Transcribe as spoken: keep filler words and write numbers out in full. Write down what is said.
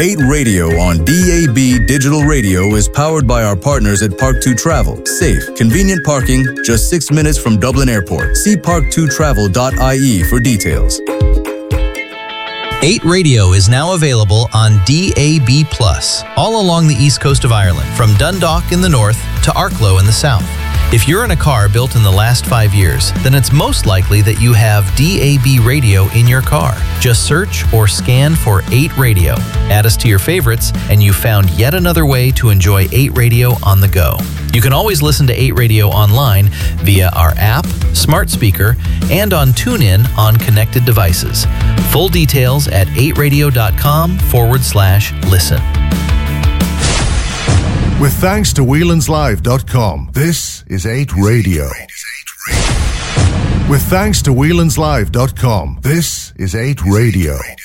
eight Radio on D A B Digital Radio is powered by our partners at Park two Travel. Safe, convenient parking, just six minutes from Dublin Airport. See park two travel dot I E for details. eight Radio is now available on D A B Plus, all along the east coast of Ireland, from Dundalk in the north to Arklow in the south. If you're in a car built in the last five years, then it's most likely that you have D A B radio in your car. Just search or scan for eight Radio. Add us to your favorites, and you found yet another way to enjoy eight Radio on the go. You can always listen to eight Radio online via our app, smart speaker, and on TuneIn on connected devices. Full details at eight radio dot com forward slash listen. With thanks to Whelan's Live dot com, this is eight Radio. With thanks to Whelan's Live dot com, this is eight Radio.